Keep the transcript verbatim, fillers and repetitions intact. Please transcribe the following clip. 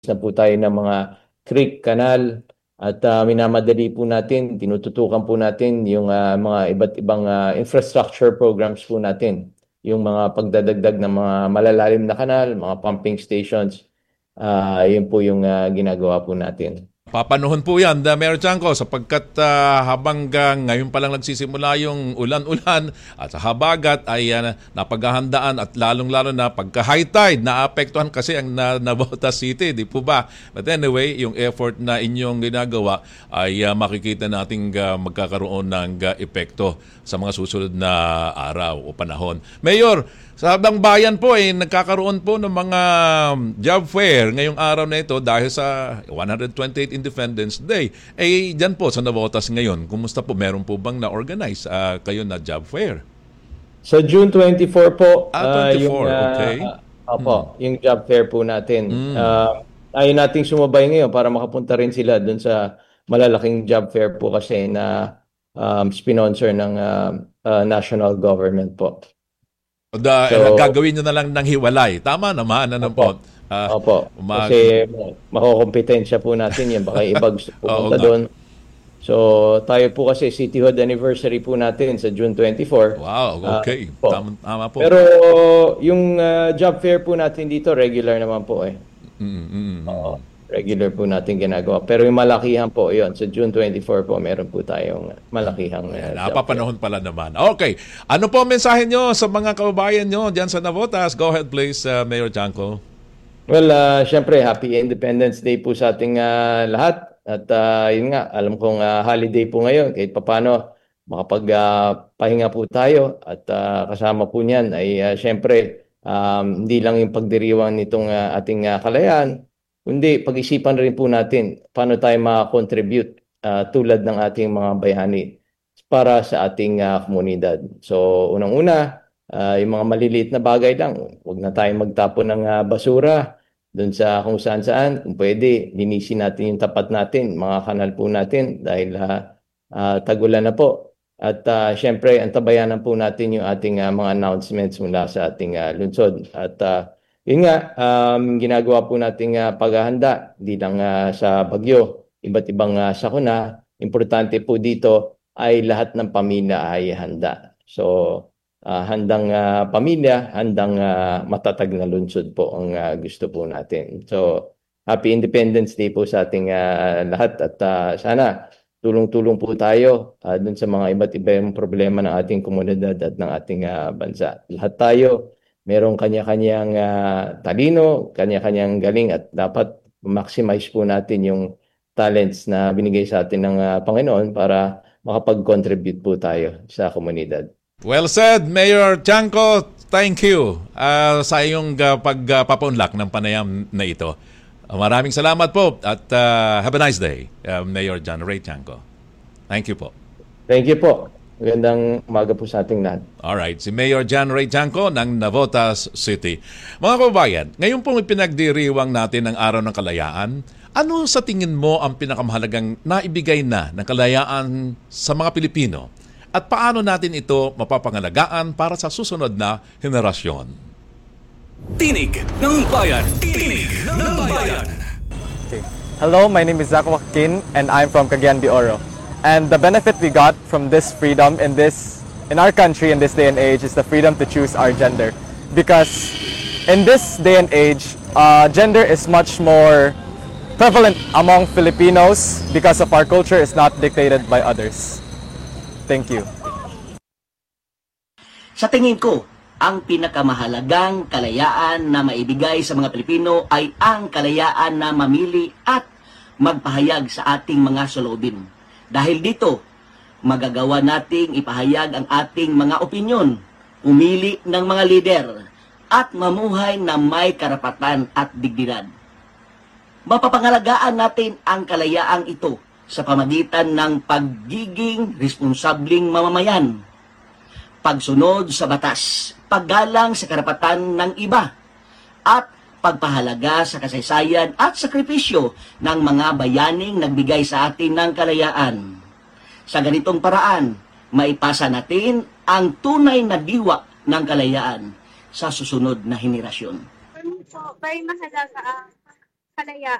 na po tayo ng mga creek, kanal, at uh, minamadali po natin, tinututukan po natin yung uh, mga iba't ibang uh, infrastructure programs po natin. Yung mga pagdadagdag ng mga malalalim na kanal, mga pumping stations, uh, yun po yung uh, ginagawa po natin. Papanuhon po yan, uh, Mayor Chanco, sapagkat uh, habang uh, ngayon pa lang nagsisimula yung ulan-ulan at sa habagat ay uh, napaghahandaan at lalong-lalo na pagka high tide, naapektuhan kasi ang na, Navotas City, di po ba? But anyway, yung effort na inyong ginagawa ay uh, makikita nating uh, magkakaroon ng uh, epekto sa mga susunod na araw o panahon. Mayor, sa Habang Bayan po ay eh, nagkakaroon po ng mga job fair ngayong araw na ito dahil sa one hundred twenty-eighth Independence Day. Eh, dyan po sa Navotas ngayon, kumusta po? Meron po bang na-organize uh, kayo na job fair? Sa June twenty-four po, ah, twenty-four, uh, yung, uh, okay. Opo, hmm. yung job fair po natin. Hmm. Uh, ayaw nating sumabay ngayon para makapunta rin sila dun sa malalaking job fair po kasi na um, sponsor ng uh, uh, national government po. Da, so, gagawin nyo na lang ng hiwalay. Tama naman. Ano opo, po? Uh, opo. Umag- kasi makukompetensya po natin yan. Baka iba gusto pumunta doon. So, tayo po kasi cityhood anniversary po natin sa June twenty-four. Wow, okay. Uh, tama, tama po. Pero yung uh, job fair po natin dito, regular naman po eh. Mm-hmm. Oo, regular po natin ginagawa. Pero yung malakihan po, yun, sa June twenty-four po, meron po tayong malakihang uh, napapanahon pala naman. Okay. Ano po ang mensahe nyo sa mga kababayan nyo dyan sa Navotas? Go ahead please, uh, Mayor Chanco. Well, uh, syempre, happy Independence Day po sa ating uh, lahat. At uh, yun nga, alam kong uh, holiday po ngayon. Kahit papano, makapagpahinga uh, po tayo. At uh, kasama po niyan ay uh, syempre, um, hindi lang yung pagdiriwang nitong uh, ating uh, kalayaan, kundi pag-isipan rin po natin paano tayo makakontribute uh, tulad ng ating mga bayani para sa ating uh, komunidad. So, unang-una, uh, yung mga maliliit na bagay lang. Huwag na tayo magtapon ng uh, basura doon sa kung saan-saan. Kung pwede, linisin natin yung tapat natin, mga kanal po natin dahil uh, uh, tagulan na po. At uh, syempre, antabayanan po natin yung ating uh, mga announcements mula sa ating uh, lungsod. At uh, yun nga, um, ginagawa po nating uh, paghahanda, hindi lang uh, sa bagyo, iba't ibang uh, sakuna. Importante po dito ay lahat ng pamilya ay handa. So, uh, handang uh, pamilya, handang uh, matatag na lungsod po ang uh, gusto po natin. So, Happy Independence Day po sa ating uh, lahat at uh, sana tulong-tulong po tayo uh, dun sa mga iba't ibang problema ng ating komunidad at ng ating uh, bansa. Lahat tayo merong kanya-kanyang uh, talino, kanya-kanyang galing at dapat maximize po natin yung talents na binigay sa atin ng uh, Panginoon para makapag-contribute po tayo sa komunidad. Well said, Mayor Chanco. Thank you uh, sa iyong uh, pagpapaunlak ng panayam na ito. Uh, maraming salamat po at uh, have a nice day, uh, Mayor John Ray Chanco. Thank you po. Thank you po. Magandang umaga po sa ating lahat. Alright, si Mayor John Ray Chanco ng Navotas City. Mga kababayan, ngayon pong ipinagdiriwang natin ang Araw ng Kalayaan. Ano sa tingin mo ang pinakamahalagang naibigay na ng kalayaan sa mga Pilipino? At paano natin ito mapapangalagaan para sa susunod na henerasyon? Tinig ng Bayan! Tinig ng Bayan! Okay. Hello, my name is Zach Joaquin and I'm from Cagayan de Oro. And the benefit we got from this freedom in this in our country in this day and age is the freedom to choose our gender. Because in this day and age, uh, gender is much more prevalent among Filipinos because of our culture is not dictated by others. Thank you. Sa tingin ko, ang pinakamahalagang kalayaan na maibigay sa mga Pilipino ay ang kalayaan na mamili at magpahayag sa ating mga saloobin. Dahil dito, magagawa nating ipahayag ang ating mga opinyon, umili ng mga lider, at mamuhay na may karapatan at dignidad. Mapapangalagaan natin ang kalayaang ito sa pamagitan ng pagiging responsabling mamamayan, pagsunod sa batas, paggalang sa karapatan ng iba, at pagpahalaga sa kasaysayan at sakripisyo ng mga bayaning nagbigay sa atin ng kalayaan. Sa ganitong paraan, maipasa natin ang tunay na diwa ng kalayaan sa susunod na henerasyon. So, very mahalaga ang napapalaya